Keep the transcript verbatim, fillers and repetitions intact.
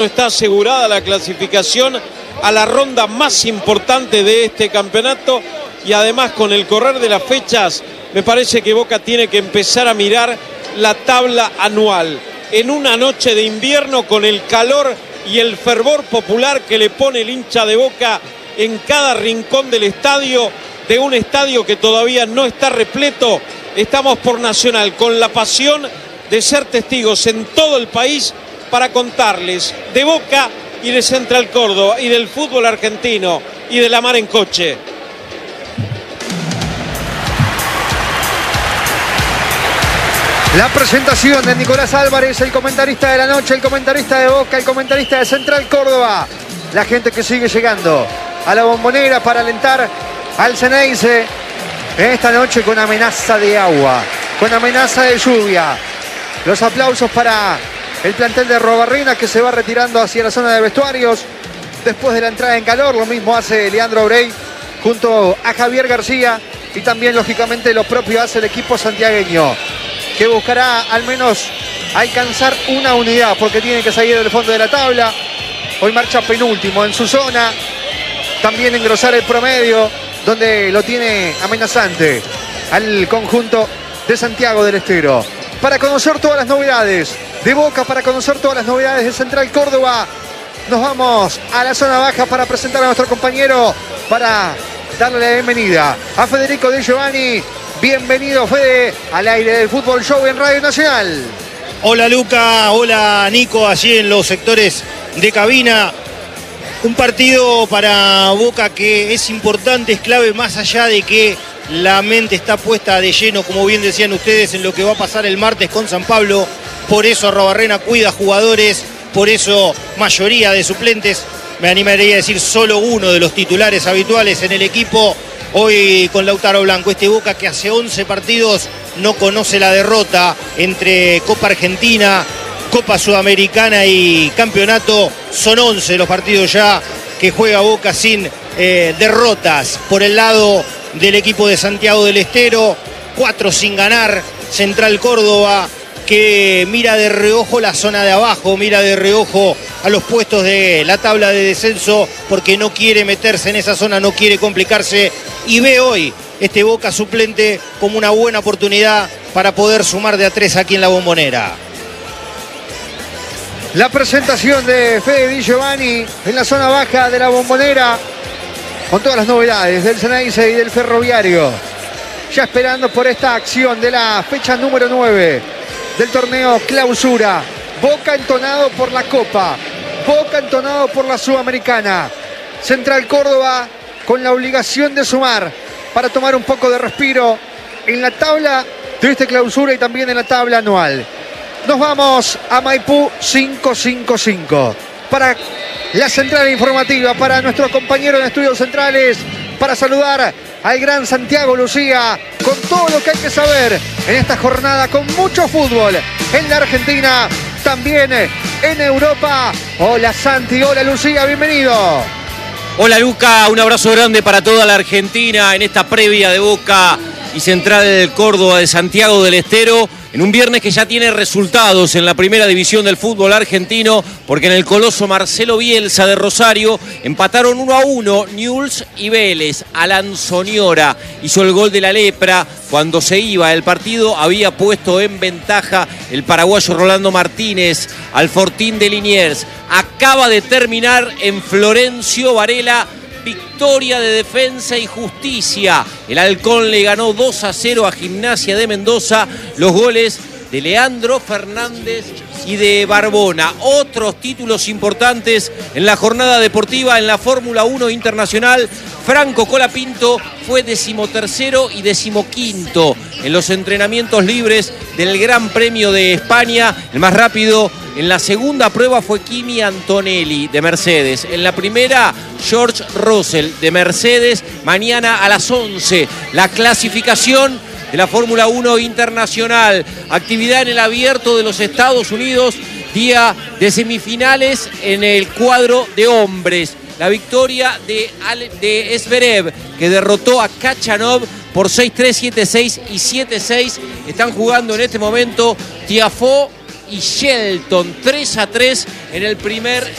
Está asegurada la clasificación a la ronda más importante de este campeonato y además con el correr de las fechas me parece que Boca tiene que empezar a mirar la tabla anual en una noche de invierno con el calor y el fervor popular que le pone el hincha de Boca en cada rincón del estadio, de un estadio que todavía no está repleto. Estamos por Nacional con la pasión de ser testigos en todo el país para contarles de Boca y de Central Córdoba y del fútbol argentino y de la mar en coche. La presentación de Nicolás Álvarez, el comentarista de la noche, el comentarista de Boca, el comentarista de Central Córdoba. La gente que sigue llegando a la Bombonera para alentar al Ceneice esta noche con amenaza de agua, con amenaza de lluvia. Los aplausos para el plantel de Robarrena que se va retirando hacia la zona de vestuarios después de la entrada en calor. Lo mismo hace Leandro Brey junto a Javier García y también lógicamente lo propio hace el equipo santiagueño, que buscará al menos alcanzar una unidad porque tiene que salir del fondo de la tabla. Hoy marcha penúltimo en su zona, también engrosar el promedio donde lo tiene amenazante al conjunto de Santiago del Estero. Para conocer todas las novedades de Boca, para conocer todas las novedades de Central Córdoba, nos vamos a la zona baja para presentar a nuestro compañero, para darle la bienvenida a Federico De Giovanni. Bienvenido, Fede, al aire del Fútbol Show en Radio Nacional. Hola Luca, hola Nico, allí en los sectores de cabina. Un partido para Boca que es importante, es clave, más allá de que la mente está puesta de lleno, como bien decían ustedes, en lo que va a pasar el martes con San Pablo. Por eso Arrobarrena cuida jugadores, por eso mayoría de suplentes, me animaría a decir solo uno de los titulares habituales en el equipo. Hoy con Lautaro Blanco, este Boca que hace once partidos no conoce la derrota entre Copa Argentina, Copa Sudamericana y Campeonato. Son once los partidos ya que juega Boca sin eh, derrotas. Por el lado del equipo de Santiago del Estero, cuatro sin ganar. Central Córdoba que mira de reojo la zona de abajo, mira de reojo a los puestos de la tabla de descenso porque no quiere meterse en esa zona, no quiere complicarse y ve hoy este Boca suplente como una buena oportunidad para poder sumar de a tres aquí en la Bombonera. La presentación de Fede Di Giovanni en la zona baja de la Bombonera con todas las novedades del Ceneice y del Ferroviario. Ya esperando por esta acción de la fecha número nueve del torneo Clausura. Boca entonado por la Copa, Boca entonado por la Sudamericana. Central Córdoba con la obligación de sumar para tomar un poco de respiro en la tabla de este Clausura y también en la tabla anual. Nos vamos a Maipú cinco cinco cinco para la central informativa, para nuestro compañero en estudios centrales, para saludar al gran Santiago Lucía con todo lo que hay que saber en esta jornada con mucho fútbol en la Argentina, también en Europa. Hola Santi, hola Lucía, bienvenido. Hola Luca, un abrazo grande para toda la Argentina en esta previa de Boca y Central Córdoba de Santiago del Estero, en un viernes que ya tiene resultados en la primera división del fútbol argentino, porque en el coloso Marcelo Bielsa de Rosario empataron uno a uno Newell's y Vélez. Alan Soñora hizo el gol de la lepra. Cuando se iba el partido había puesto en ventaja el paraguayo Rolando Martínez al Fortín de Liniers. Acaba de terminar en Florencio Varela, victoria de Defensa y Justicia. El Halcón le ganó dos a cero a Gimnasia de Mendoza. Los goles de Leandro Fernández y de Barbona. Otros títulos importantes en la jornada deportiva en la Fórmula uno Internacional. Franco Colapinto fue decimotercero y decimoquinto en los entrenamientos libres del Gran Premio de España. El más rápido en la segunda prueba fue Kimi Antonelli de Mercedes. En la primera, George Russell de Mercedes. Mañana a las once, la clasificación de la Fórmula uno Internacional. Actividad en el Abierto de los Estados Unidos. Día de semifinales en el cuadro de hombres. La victoria de, Ale, de Zverev, que derrotó a Khachanov por seis tres, siete seis y siete seis. Están jugando en este momento Tiafoe y Shelton. tres a tres en el primer